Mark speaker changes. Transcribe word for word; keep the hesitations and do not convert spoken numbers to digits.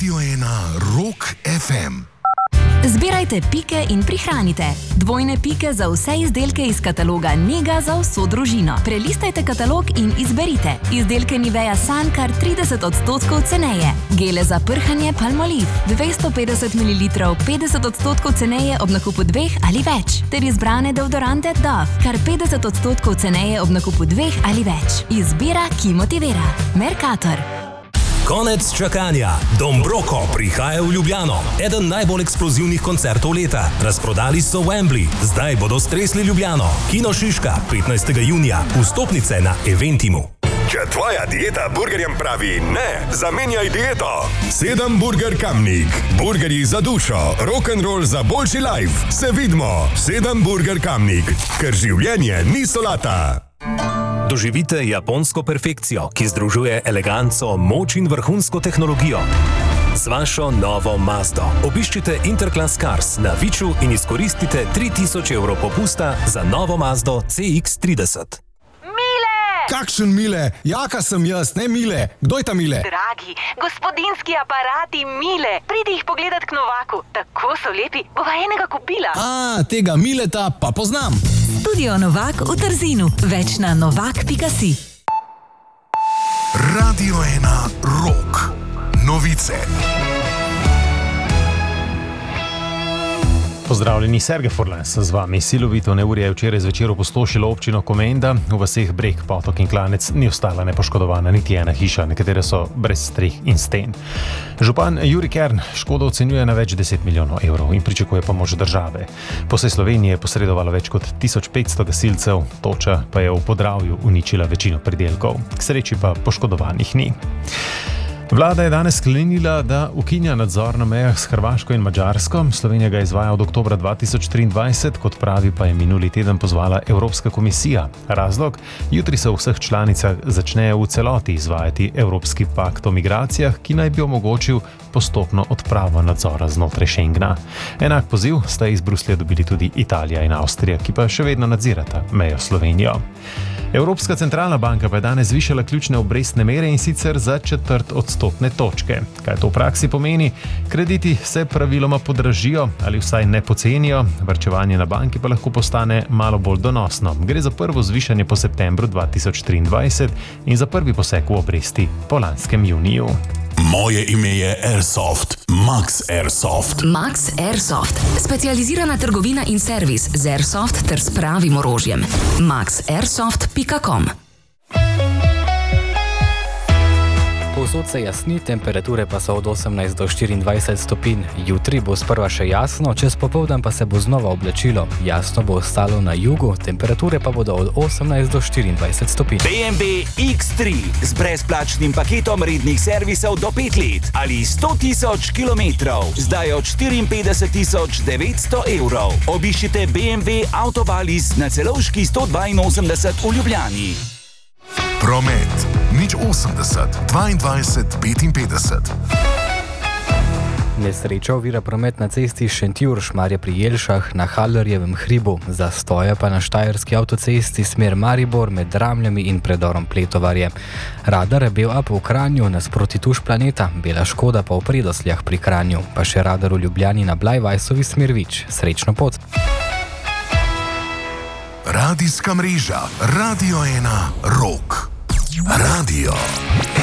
Speaker 1: Radio ena Rock ef em.
Speaker 2: Zbirajte pike in prihranite. Dvojne pike za vse izdelke iz kataloga Nega za vso družino. Prelistajte katalog in izberite. Izdelke Nivea Sun kar trideset odstotkov ceneje. Gele za prhanje Palmolive dvesto petdeset mililitrov petdeset odstotkov ceneje ob nakupu dveh ali več. Ter izbrane deodorante Dove kar petdeset odstotkov ceneje ob nakupu dveh ali več. Izbira, ki motivira. Mercator.
Speaker 3: Konec čakanja. Dombroko prihaja v Ljubljano. Eden najbolj eksplozivnih koncertov leta. Razprodali so Wembley. Zdaj bodo stresli Ljubljano. Kino Šiška, petnajstega junija. Vstopnice na Eventimu.
Speaker 4: Če tvoja dieta burgerjem pravi ne, zamenjaj dieto. Sedem Burger Kamnik. Burgerji za dušo. Rock'n'roll za boljši life. Se vidimo. Sedem Burger Kamnik. Ker življenje ni solata.
Speaker 3: Doživite japonsko perfekcijo, ki združuje eleganco, moč in vrhunsko tehnologijo. Z vašo novo Mazdo obiščite Interclass Cars na Viču in izkoristite tri tisoč evrov popusta za novo Mazdo C X trideset.
Speaker 5: Mile!
Speaker 6: Kakšen Mile? Jaka sem jaz, ne Mile. Kdo je ta Mile?
Speaker 5: Dragi, gospodinski aparati Mile. Pridi jih pogledat k Novaku. Tako so lepi, bova enega kupila.
Speaker 6: A, tega Mileta pa poznam.
Speaker 2: Studio Novak v Trzinu. Več na novak pika si.
Speaker 1: Radio ena Rock. Novice.
Speaker 7: Pozdravljeni, Sergej Forlans z vami. Silovito neurje je včeraj zvečer opustošilo občino Komenda. V vaseh Breg, Potok in Klanec ni ostala nepoškodovana niti ena hiša, nekatere so brez streh in sten. Župan Jurij Kern škodo ocenjuje na več deset milijonov evrov in pričakuje pomoč države. Po vsej Sloveniji je posredovalo več kot tisoč petsto gasilcev, toča pa je v Podravju uničila večino pridelkov. K sreči pa poškodovanih ni. Vlada je danes sklenila, da ukinja nadzor na mejah s Hrvaško in Madžarsko. Slovenija ga izvaja od oktobra dva tisoč triindvajset, kot pravi pa je minuli teden pozvala Evropska komisija. Razlog? Jutri se v vseh članicah začnejo v celoti izvajati Evropski pakt o migracijah, ki naj bi omogočil postopno odpravo nadzora znotraj Schengena. Enak poziv sta iz Bruslja dobili tudi Italija in Avstrija, ki pa še vedno nadzirata mejo Slovenijo. Evropska centralna banka pa je danes zvišala ključne obrestne mere in sicer za četrt odstotne točke. Kaj to v praksi pomeni? Krediti se praviloma podražijo ali vsaj ne pocenijo, varčevanje na banki pa lahko postane malo bolj donosno. Gre za prvo zvišanje po septembru dva tisoč triindvajset in za prvi poseg v obresti po lanskem juniju.
Speaker 4: Moje ime je Airsoft. Max Airsoft.
Speaker 2: Max Airsoft. Specializirana trgovina in servis z Airsoft ter s pravim orožjem. max airsoft pika com.
Speaker 8: Povsod se jasni, temperature pa so od osemnajst do štiriindvajset stopinj. Jutri bo sprva še jasno, čez popoldan pa se bo znova oblačilo. Jasno bo ostalo na jugu, temperature pa bodo od osemnajst do štiriindvajset stopinj.
Speaker 9: B M W X tri z brezplačnim paketom rednih servisov do pet let ali sto tisoč kilometrov. Zdaj od štiriinpetdeset tisoč devetsto evrov. Obiščite B M W Autovalis na Celovški sto dvainosemdeset v Ljubljani.
Speaker 1: Promet. Nič osemdeset, dvaindvajset, petinpetdeset.
Speaker 8: Nesreča ovira promet na cesti Šentjur-Šmarje pri Jelšah na Halerjevem hribu. Zastoje pa na štajerski avtocesti smer Maribor med Dramljami in predorom Pletovarje. Radar Bel Up v Kranju nasproti Tuš Planeta, Bela Škoda pa v Predosljah pri Kranju, pa še radar v Ljubljani na Blajvajsovi smer Vič. Srečno pot!
Speaker 1: Radijska mreža Radio ena Rock. Radio